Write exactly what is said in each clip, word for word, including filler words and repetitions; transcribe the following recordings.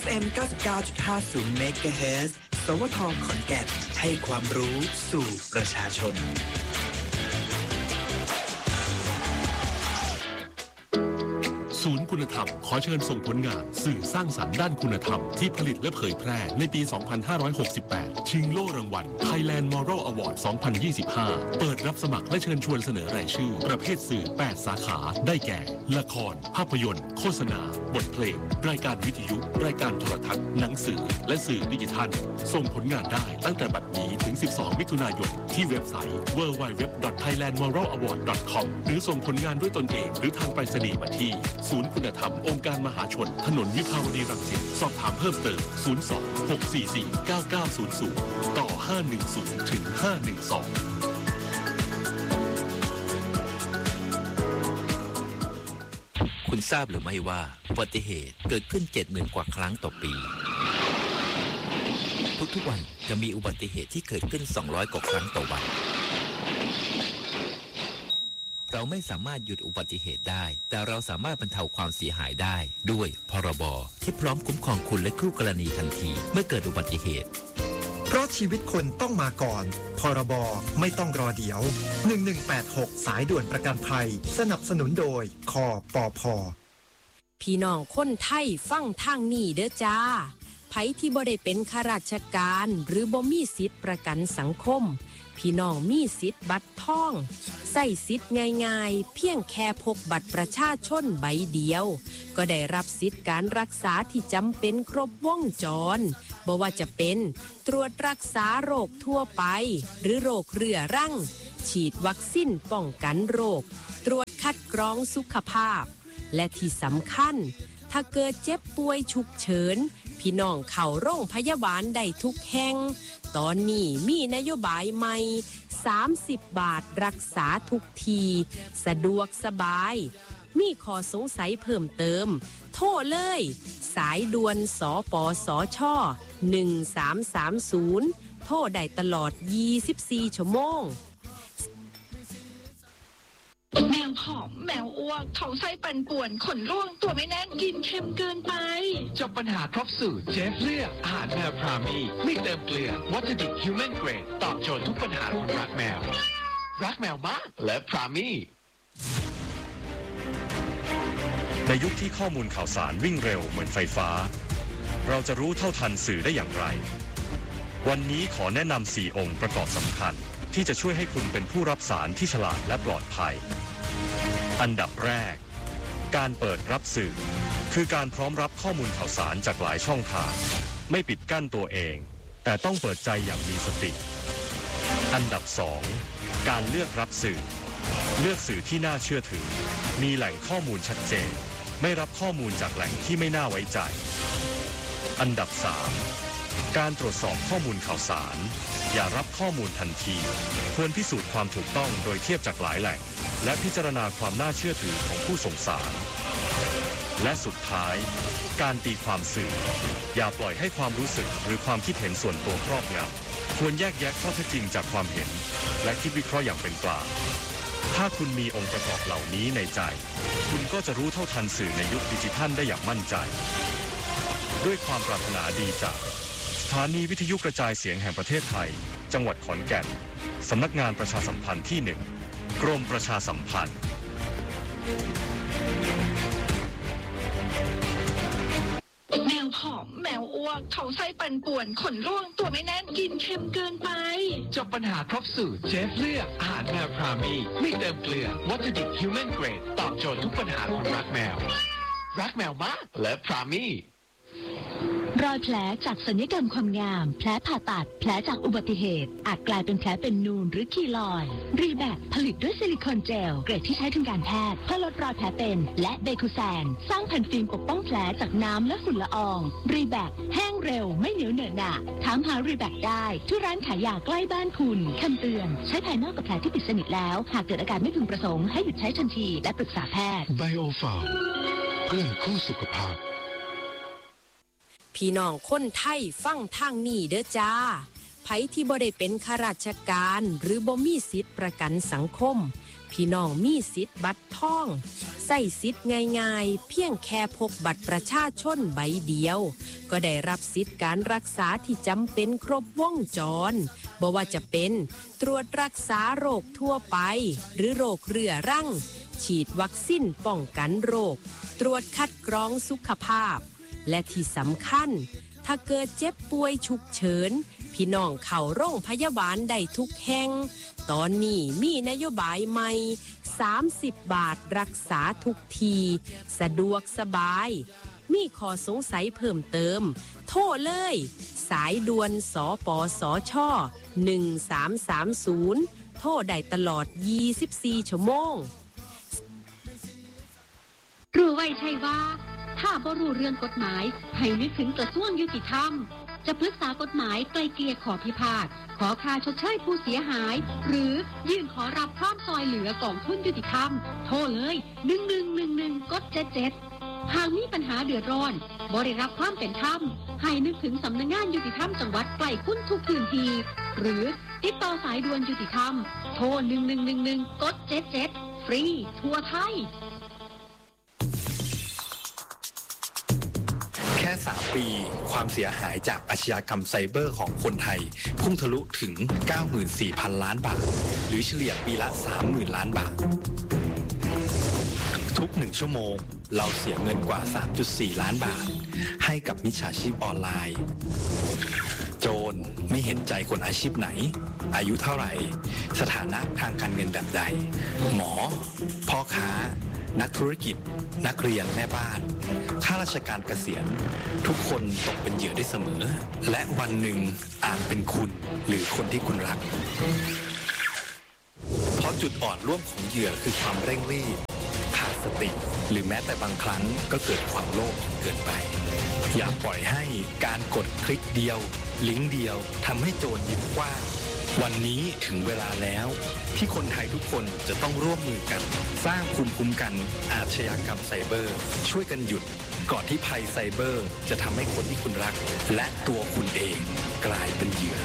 เอฟ เอ็ม เก้าสิบเก้าจุดห้าศูนย์ เมกะเฮิรตซ์ สวท ขอนแก่นให้ความรู้สู่ประชาชนศูนย์คุณธรรมขอเชิญส่งผลงานสื่อสร้างสรรค์ด้านคุณธรรมที่ผลิตและเผยแพร่ในปี สองพันห้าร้อยหกสิบแปด ชิงโล่รางวัล Thailand Moral Award สองพันยี่สิบห้า เปิดรับสมัครและเชิญชวนเสนอรายชื่อประเภทสื่อ แปด สาขาได้แก่ ละคร ภาพยนตร์ โฆษณา บทเพลง รายการวิทยุ รายการโทรทัศน์ หนังสือ และสื่อดิจิทัล ส่งผลงานได้ตั้งแต่บัดนี้ถึง สิบสอง มิถุนายนที่เว็บไซต์ ดับเบิลยู ดับเบิลยู ดับเบิลยู ดอท ไทยแลนด์ มอรัล อวอร์ด ดอท คอม หรือส่งผลงานด้วยตนเองหรือทางไปรษณีย์มาที่ศูนย์คุณธรรมองค์การมหาชนถนนวิภาวดีรังสิตสอบถามเพิ่มเติมศูนย์ สอง หก สี่ สี่ เก้า เก้า ศูนย์ ศูนย์ต่อห้าหนึ่งศูนย์ถึงห้าหนึ่งสองคุณทราบหรือไม่ว่าอุบัติเหตุเกิดขึ้น เจ็ดหมื่น กว่าครั้งต่อปีทุกๆวันจะมีอุบัติเหตุที่เกิดขึ้นสองร้อยกว่าครั้งต่อวันเราไม่สามารถหยุดอุบัติเหตุได้แต่เราสามารถบรรเทาความเสียหายได้ด้วยพรบที่พร้อมคุ้มครองคุณและคู่กรณีทันทีเมื่อเกิดอุบัติเหตุเพราะชีวิตคนต้องมาก่อนพรบไม่ต้องรอเดี๋ยวหนึ่งหนึ่งแปดหกสายด่วนประกันภัยสนับสนุนโดยคปภ. พี่น้องคนไทยฟังทางนี้เด้อจ้าไผที่บ่ได้เป็นข้าราชการหรือบ่มีสิทธิ์ประกันสังคมพี่น้องมีสิทธิ์บัตรทองใส่สิทธิ์ง่ายๆเพียงแค่พกบัตรประชาชนใบเดียวก็ได้รับสิทธิ์การรักษาที่จำเป็นครบวงจรบ่ว่าจะเป็นตรวจรักษาโรคทั่วไปหรือโรคเรื้อรังฉีดวัคซีนป้องกันโรคตรวจคัดกรองสุขภาพและที่สำคัญถ้าเกิดเจ็บป่วยฉุกเฉินพี่น้องเข้าโรงพยาบาลได้ทุกแห่งตอนนี้มีนโยบายใหม่สามสิบบาทรักษาทุกทีสะดวกสบายมีข้อสงสัยเพิ่มเติมโทรเลยสายด่วนสปสชหนึ่งสามสามศูนย์โทรได้ตลอดยี่สิบสี่ชั่วโมงแมวผอมแมวอ้วกท้องไส้ปั่นป่วนขนร่วงตัวไม่แน่นกินเค็มเกินไปจบปัญหาครบสูตรเจฟเลือกอาหารแมวพรามีไม่เติมเกลือวัตถุดิบฮิวแมนเกรดตอบโจทย์ทุกปัญหาของรักแมวรักแมวมากและพรามีในยุคที่ข้อมูลข่าวสารวิ่งเร็วเหมือนไฟฟ้าเราจะรู้เท่าทันสื่อได้อย่างไรวันนี้ขอแนะนำสี่องค์ประกอบสำคัญที่จะช่วยให้คุณเป็นผู้รับสารที่ฉลาดและปลอดภัยอันดับแรกการเปิดรับสื่อคือการพร้อมรับข้อมูลข่าวสารจากหลายช่องทางไม่ปิดกั้นตัวเองแต่ต้องเปิดใจอย่างมีสติอันดับสองการเลือกรับสื่อเลือกสื่อที่น่าเชื่อถือมีแหล่งข้อมูลชัดเจนไม่รับข้อมูลจากแหล่งที่ไม่น่าไว้ใจอันดับสามการตรวจสอบข้อมูลข่าวสารอย่ารับข้อมูลทันทีควรพิสูจน์ความถูกต้องโดยเทียบจากหลายแหล่งและพิจารณาความน่าเชื่อถือของผู้ส่งสารและสุดท้ายการตีความสื่ออย่าปล่อยให้ความรู้สึกหรือความคิดเห็นส่วนตัวครอบงำควรแยกแยะข้อเท็จจริงจากความเห็นและคิดวิเคราะห์อย่างเป็นกลางถ้าคุณมีองค์ประกอบเหล่านี้ในใจคุณก็จะรู้เท่าทันสื่อในยุคดิจิทัลได้อย่างมั่นใจด้วยความปรารถนาดีจากสถานีวิทยุกระจายเสียงแห่งประเทศไทยจังหวัดขอนแก่นสำนักงานประชาสัมพันธ์ที่หนึ่งกรมประชาสัมพันธ์แมวผอมแมวอ้วกท้องไส้ปั่นป่วนขนร่วงตัวไม่แน่นกินเค็มเกินไปจบปัญหาครบสูตรเจฟเลือกอาหารแมวพรามีไม่เติมเกลือวัตถุดิบฮิวแมนเกรดตอบโจทย์ทุกปัญหาของรักแมวรักแมวมากและพรามีรอยแผลจากศัลยกรรมความงามแผลผ่าตัดแผลจากอุบัติเหตุอาจกลายเป็นแผลเป็นนูนหรือคีลอยด์รีแบคผลิตด้วยซิลิโคนเจลเกรดที่ใช้ทางการแพทย์เพื่อลดรอยแผลเป็นและเบคูแซนสร้างแผ่นฟิล์มปกป้องแผลจากน้ำและฝุ่นละอองรีแบคแห้งเร็วไม่เหนียวเหนอะหนะถามหารีแบคได้ที่ร้านขายยาใกล้บ้านคุณคำเตือนใช้ภายนอกกับแผลที่ปิดสนิทแล้วหากเกิดอาการไม่พึงประสงค์ให้หยุดใช้ทันทีและปรึกษาแพทย์ไบโอฟาร์มเพื่อนคู่สุขภาพพี่น้องคนไทยฟังทางนี้เด้อจ้าไผที่บ่ได้เป็นข้าราชการหรือบ่มีสิทธิ์ประกันสังคมพี่น้องมีสิทธิ์บัตรทองใส่สิทธิ์ง่ายๆเพียงแค่พกบัตรประชาชนใบเดียวก็ได้รับสิทธิ์การรักษาที่จำเป็นครบวงจรบ่ว่าจะเป็นตรวจรักษาโรคทั่วไปหรือโรคเรื้อรังฉีดวัคซีนป้องกันโรคตรวจคัดกรองสุขภาพและที่สำคัญถ้าเกิดเจ็บป่วยฉุกเฉินพี่น้องเข้าโรงพยาบาลได้ทุกแห่งตอนนี้มีนโยบายใหม่สามสิบบาทรักษาทุกทีสะดวกสบายมีข้อสงสัยเพิ่มเติมโทรเลยสายด่วนสปสชหนึ่งสามสามศูนย์โทรได้ตลอดยี่สิบสี่ชั่วโมงรู้ไว้ใช่ว่าถ้าบ่รู้เรื่องกฎหมายให้นึกถึงกระทรวงยุติธรรมจะปรึกษากฎหมายไกลเกลี่ยขอพิพาทขอค่าชดเชยผู้เสียหายหรือยื่นขอรับความซอยเหลือกองทุนยุติธรรมโทรเลยหนึ่งหนึ่งหนึ่งหนึ่งกดเจ็ดเจ็ดหากมีปัญหาเดือดร้อนบ่ได้รับความเป็นธรรมให้นึกถึงสำนักงานยุติธรรมจังหวัดใกล้คุณทุกพื้นที่หรือติดต่อสายด่วนยุติธรรมโทรหนึ่งหนึ่งหนึ่งหนึ่งกดเจ็ดเจ็ดฟรีทั่วไทยแค่สามปีความเสียหายจากอาชญากรรมไซเบอร์ของคนไทยพุ่งทะลุถึง เก้าหมื่นสี่พัน ล้านบาทหรือเฉลี่ยปีละ สามหมื่น ล้านบาททุกหนึ่งชั่วโมงเราเสียเงินกว่า สามจุดสี่ ล้านบาทให้กับมิจฉาชีพออนไลน์โจรไม่เห็นใจคนอาชีพไหนอายุเท่าไหร่สถานะทางการเงินแบบใดหมอพ่อค้านักธุรกิจนักเรียนแม่บ้านข้าราชการเกษียณทุกคนตกเป็นเหยื่อได้เสมอและวันหนึ่งอาจเป็นคุณหรือคนที่คุณรักเพราะจุดอ่อนร่วมของเหยื่อคือความเร่งรีบขาดสติหรือแม้แต่บางครั้งก็เกิดความโลภเกินไปอย่าปล่อยให้การกดคลิกเดียวลิงก์เดียวทำให้โจรยิ้มกว้างวันนี้ถึงเวลาแล้วที่คนไทยทุกคนจะต้องร่วมมือกันสร้างภูมิคุ้มกันอาชญากรรมไซเบอร์ช่วยกันหยุดก่อนที่ภัยไซเบอร์จะทำให้คนที่คุณรักและตัวคุณเองกลายเป็นเหยื่อ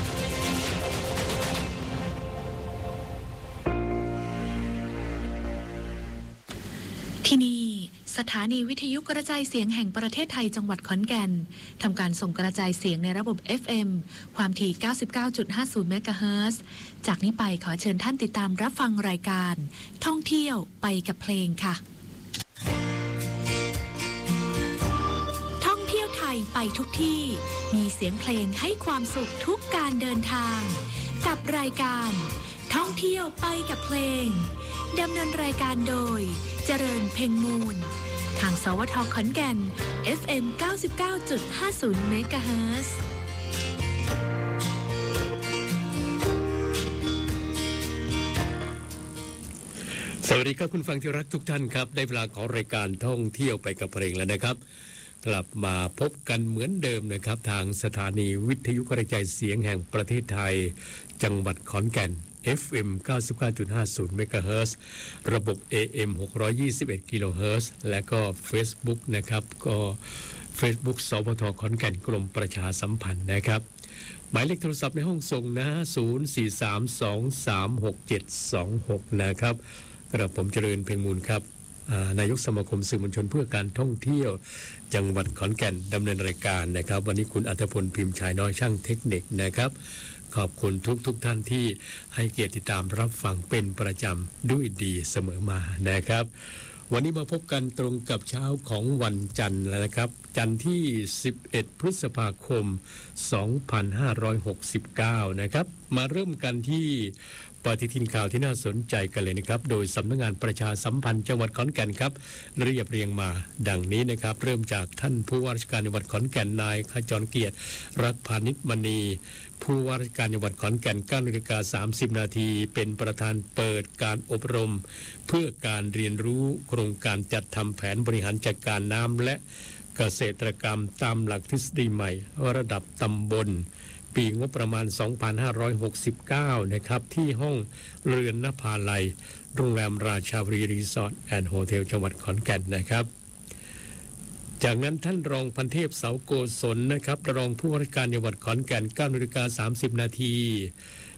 ที่นี่สถานีวิทยุกระจายเสียงแห่งประเทศไทยจังหวัดขอนแก่นทำการส่งกระจายเสียงในระบบ เอฟ เอ็ม ความถี่ เก้าสิบเก้าจุดห้าศูนย์ เมกะเฮิรตซ์จากนี้ไปขอเชิญท่านติดตามรับฟังรายการท่องเที่ยวไปกับเพลงค่ะท่องเที่ยวไทยไปทุกที่มีเสียงเพลงให้ความสุขทุกการเดินทางกับรายการท่องเที่ยวไปกับเพลงดำเนินรายการโดยเจริญเพ็งมูลทางสวทขอนแก่น เอฟ เอ็ม เก้าสิบเก้าจุดห้าศูนย์ เมกะเฮิรตซ์สวัสดีครับคุณฟังที่รักทุกท่านครับได้เวลาของรายการท่องเที่ยวไปกับเพลงแล้วนะครับกลับมาพบกันเหมือนเดิมนะครับทางสถานีวิทยุกระจายเสียงแห่งประเทศไทยจังหวัดขอนแก่น เอฟ เอ็ม เก้าสิบเก้าจุดห้าศูนย์ เมกะเฮิรตซ์ระบบ เอ เอ็ม หกร้อยยี่สิบเอ็ด กิโลเฮิรตซ์และก็ Facebook นะครับก็ Facebook สวทขอนแก่นกรมประชาสัมพันธ์นะครับหมายเลขโทรศัพท์ในห้องส่งนะศูนย์ สี่ สาม สอง สาม หก เจ็ด สอง หกนะครับกระผมเจริญเพ็งมูลครับนายกสมาคมสื่อมวลชนเพื่อการท่องเที่ยวจังหวัดขอนแก่นดำเนินรายการนะครับวันนี้คุณอัธพลพิมพ์ชายน้อยช่างเทคนิคนะครับขอบคุณทุกทุกท่านที่ให้เกียรติติดตามรับฟังเป็นประจำด้วยดีเสมอมานะครับวันนี้มาพบกันตรงกับเช้าของวันจันทร์แล้วนะครับจันทร์ที่สิบเอ็ดพฤษภาคมสองพันห้าร้อยหกสิบเก้านะครับมาเริ่มกันที่ปฏิทินข่าวที่น่าสนใจกันเลยนะครับโดยสำนักงานประชาสัมพันธ์จังหวัดขอนแก่นครับเรียบเรียงมาดังนี้นะครับเริ่มจากท่านผู้ว่าราชการจังหวัดขอนแก่นนายขจรเกียรติรักพานิชมณีผู้ว่าราชการจังหวัดขอนแก่น เก้านาฬิกาสามสิบ นาทีเป็นประธานเปิดการอบรมเพื่อการเรียนรู้โครงการจัดทำแผนบริหารจัดการน้ำและเกษตรกรรมตามหลักทฤษฎีใหม่ระดับตำบลปีงบประมาณสองพันห้าร้อยหกสิบเก้านะครับที่ห้องเรือนนภาลัยโรงแรมราชาบุรีรีสอร์ทแอนด์โฮเทลจังหวัดขอนแก่นนะครับจากนั้นท่านรองพันเทพเสาโกศลนะครับรองผู้ว่าราชการจังหวัดขอนแก่น เก้านาฬิกาสามสิบ นาที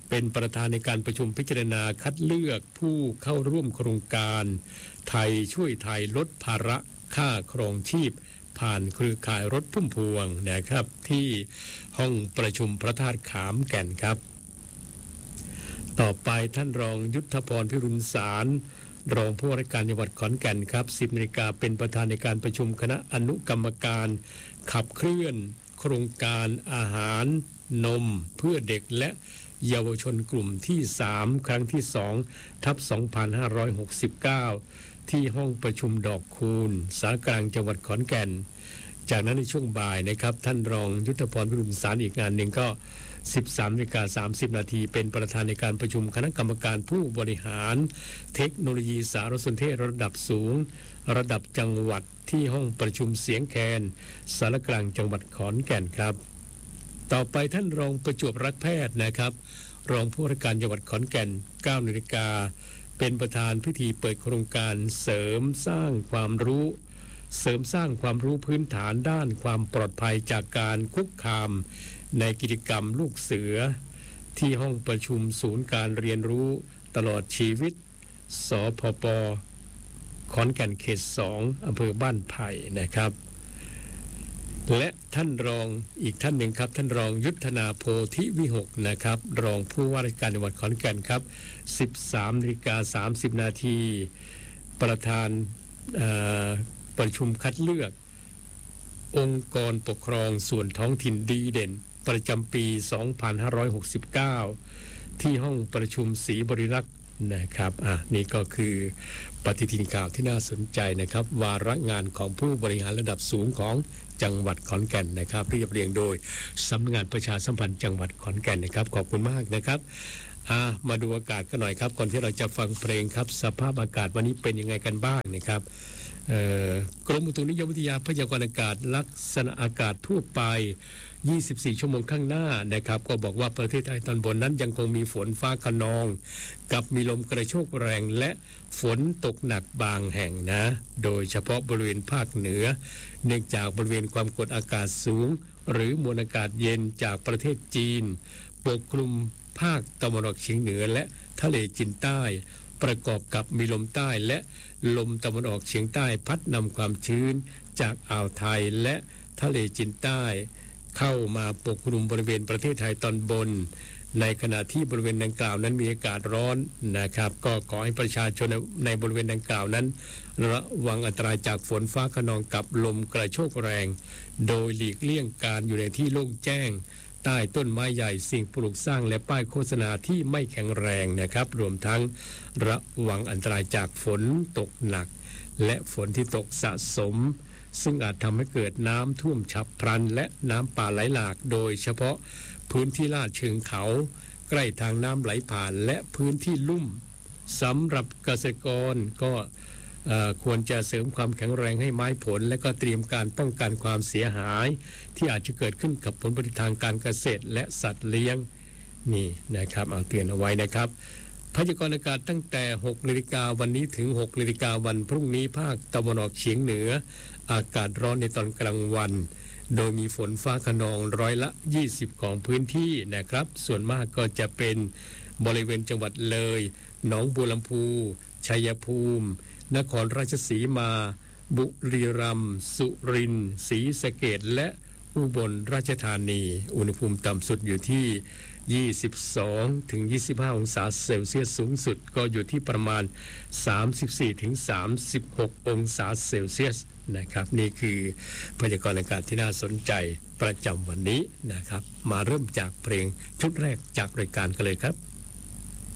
เป็นประธานในการประชุมพิจารณาคัดเลือกผู้เข้าร่วมโครงการไทยช่วยไทยลดภาระค่าครองชีพผ่านเครือข่ายรถพุ่มพวงนะครับที่ห้องประชุมพระธาตุขามแก่นครับต่อไปท่านรองยุทธพรพิรุณสารรองผู้ว่าราชการจังหวัดขอนแก่นครับสิบนาฬิกาเป็นประธานในการประชุมคณะอนุกรรมการขับเคลื่อนโครงการอาหารนมเพื่อเด็กและเยาวชนกลุ่มที่สามครั้งที่สองทับสองพันห้าร้อยหกสิบเก้าที่ห้องประชุมดอกคูณสารกลางจังหวัดขอนแก่นจากนั้นในช่วงบ่ายนะครับท่านรองยุทธพรพิรุณสารอีกงานหนึ่งก็สิบสามนาฬิกาสามสิบนาทีเป็นประธานในการประชุมคณะกรรมการผู้บริหารเทคโนโลยีสารสนเทศระดับสูงระดับจังหวัดที่ห้องประชุมเสียงแคนสารกลางจังหวัดขอนแก่นครับต่อไปท่านรองประจวบรักแพทย์นะครับรองผู้ว่าราชการจังหวัดขอนแก่นเก้านาฬิกาเป็นประธานพิธีเปิดโครงการเสริมสร้างความรู้เสริมสร้างความรู้พื้นฐานด้านความปลอดภัยจากการคุกคามในกิจกรรมลูกเสือที่ห้องประชุมศูนย์การเรียนรู้ตลอดชีวิตสพป.ขอนแก่นเขตสองอำเภอบ้านไผ่นะครับและท่านรองอีกท่านหนึ่งครับท่านรองยุทธนาโพธิวิหกนะครับรองผู้ว่าราชการจังหวัดขอนแก่นครับสิบสามนาฬิกาสามสิบนาทีประธานประชุมคัดเลือกองค์กรปกครองส่วนท้องถิ่นดีเด่นประจำปีสองพันห้าร้อยหกสิบเก้าที่ห้องประชุมศรีบริรักษ์นะครับอ่ะนี่ก็คือปฏิทินข่าวที่น่าสนใจนะครับวาระงานของผู้บริหารระดับสูงของจังหวัดขอนแก่นนะครับเรียบเรียงโดยสำนักงานประชาสัมพันธ์จังหวัดขอนแก่นนะครับขอบคุณมากนะครับอ่ะมาดูอากาศกันหน่อยครับก่อนที่เราจะฟังเพลงครับสภาพอากาศวันนี้เป็นยังไงกันบ้างนะครับกรมอุตุนิยมวิทยาพยากรณ์อากาศลักษณะอากาศทั่วไปยี่สิบสี่ชั่วโมงข้างหน้านะครับก็บอกว่าประเทศไทยตอนบนนั้นยังคงมีฝนฟ้าคะนองกับมีลมกระโชกแรงและฝนตกหนักบางแห่งนะโดยเฉพาะบริเวณภาคเหนือเนื่องจากบริเวณความกดอากาศสูงหรือมวลอากาศเย็นจากประเทศจีนปกคลุมภาคตะวันออกเฉียงเหนือและทะเลจีนใต้ประกอบกับมีลมใต้และลมตะวันออกเฉียงใต้พัดนำความชื้นจากอ่าวไทยและทะเลจีนใต้เข้ามาปกคลุมบริเวณประเทศไทยตอนบนในขณะที่บริเวณดังกล่าวนั้นมีอากาศร้อนนะครับก็ขอให้ประชาชนในบริเวณดังกล่าวนั้นระวังอันตรายจากฝนฟ้าคะนองกับลมกระโชกแรงโดยหลีกเลี่ยงการอยู่ในที่โล่งแจ้งใต้ต้นไม้ใหญ่สิ่งปลูกสร้างและป้ายโฆษณาที่ไม่แข็งแรงนะครับรวมทั้งระวังอันตรายจากฝนตกหนักและฝนที่ตกสะสมซึ่งอาจทำให้เกิดน้ำท่วมฉับพลันและน้ำป่าไหลหลากโดยเฉพาะพื้นที่ลาดเชิงเขาใกล้ทางน้ำไหลผ่านและพื้นที่ลุ่มสำหรับเกษตรกรก็ควรจะเสริมความแข็งแรงให้ไม้ผลและก็เตรียมการป้องกันความเสียหายที่อาจจะเกิดขึ้นกับผลผลิตทางการเกษตรและสัตว์เลี้ยงนี่นะครับเอาเตือนเอาไว้นะครับพยากรณ์อากาศตั้งแต่หกนาฬิกาวันนี้ถึงหกนาฬิกาวันพรุ่งนี้ภาคตะวันออกเฉียงเหนืออากาศร้อนในตอนกลางวันโดยมีฝนฟ้าคะนองร้อยละยี่สิบของพื้นที่นะครับส่วนมากก็จะเป็นบริเวณจังหวัดเลยหนองบัวลำพูชัยภูมินครราชสีมาบุรีรัมย์สุรินทร์ศรีสะเกษและอุบลราชธานีอุณหภูมิต่ำสุดอยู่ที่ยี่สิบสองถึงยี่สิบห้าองศาเซลเซียสสูงสุดก็อยู่ที่ประมาณสามสิบสี่ถึงสามสิบหกองศาเซลเซียสนะครับนี่คือพยากรณ์อากาศที่น่าสนใจประจำวันนี้นะครับมาเริ่มจากเพลงชุดแรกจากรายการกันเลยครับ